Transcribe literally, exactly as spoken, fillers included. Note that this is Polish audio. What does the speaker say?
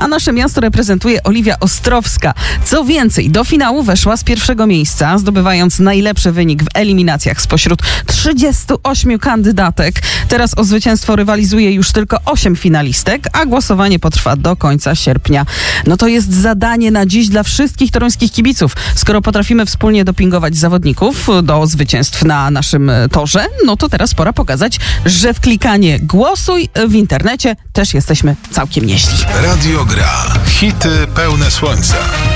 a nasze miasto reprezentuje Oliwia Ostrowska. Co więcej, do finału weszła z pierwszego miejsca, zdobywając najlepszy wynik w eliminacjach spośród trzydziestu ośmiu kandydatek. Teraz o zwycięstwo rywalizuje już tylko osiem finalistek, a głosowanie potrwa do końca sierpnia. No to jest zadanie na dziś dla wszystkich toruńskich kibiców. Skoro potrafimy wspólnie dopingować zawodników do zwycięstw na naszym torze, no to teraz pora pokazać, że w klikanie głosuj w internecie też jesteśmy całkiem nieźli. Radio Gra. Hity pełne słońca.